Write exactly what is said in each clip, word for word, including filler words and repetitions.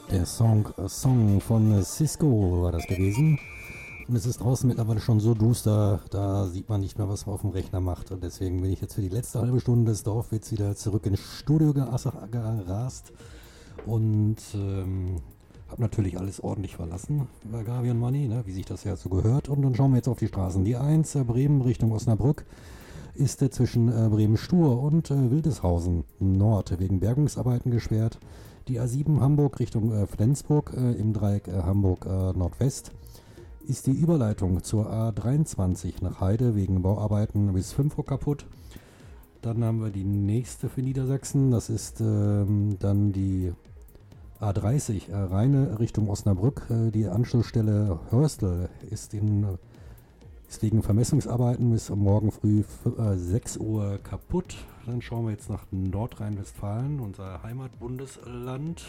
Der Song, äh, Song von Cisco war das gewesen. Und es ist draußen mittlerweile schon so duster, da sieht man nicht mehr, was man auf dem Rechner macht. Und deswegen bin ich jetzt für die letzte halbe Stunde des Dorfwitz wieder zurück ins Studio gerast. Und ähm, habe natürlich alles ordentlich verlassen bei Gavion Money, ne, wie sich das ja so gehört. Und dann schauen wir jetzt auf die Straßen. Die eins, äh, Bremen Richtung Osnabrück, ist äh, zwischen äh, Bremen-Stur und äh, Wildeshausen Nord wegen Bergungsarbeiten gesperrt. Die A sieben Hamburg Richtung äh, Flensburg äh, im Dreieck äh, Hamburg äh, Nordwest ist die Überleitung zur A dreiundzwanzig nach Heide wegen Bauarbeiten bis fünf Uhr kaputt. Dann haben wir die nächste für Niedersachsen, das ist ähm, dann die A dreißig äh, Rheine Richtung Osnabrück. Äh, die Anschlussstelle Hörstel ist, in, ist wegen Vermessungsarbeiten bis morgen früh äh, sechs Uhr kaputt. Dann schauen wir jetzt nach Nordrhein-Westfalen, unser Heimatbundesland.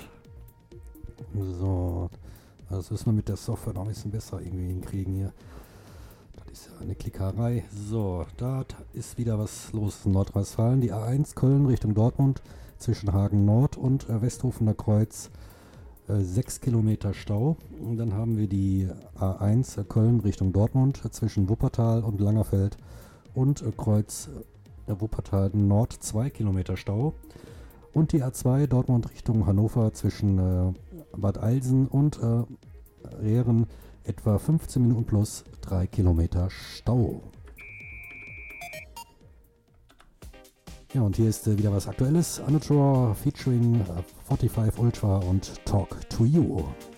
So, das müssen wir mit der Software noch ein bisschen besser irgendwie hinkriegen hier. Das ist ja eine Klickerei. So, da ist wieder was los in Nordrhein-Westfalen. Die A eins Köln Richtung Dortmund zwischen Hagen Nord und äh, Westhofener Kreuz. Äh, sechs Kilometer Stau. Und dann haben wir die A eins äh, Köln Richtung Dortmund äh, zwischen Wuppertal und Langerfeld und äh, Kreuz äh, Wuppertal Nord zwei Kilometer Stau. Und die A zwei Dortmund Richtung Hannover zwischen äh, Bad Eilsen und äh, Rehren etwa fünfzehn Minuten plus drei Kilometer Stau. Ja, und hier ist äh, wieder was Aktuelles. Anatraw featuring äh, fünfundvierzig Ultra und Talk to You.